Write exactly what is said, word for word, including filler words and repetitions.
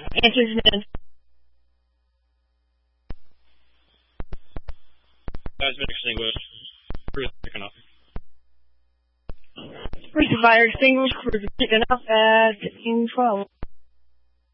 Answers mid. Has been extinguished. Crew is picking up. Cruise fire extinguished. Cruise picking up at fifteen twelve.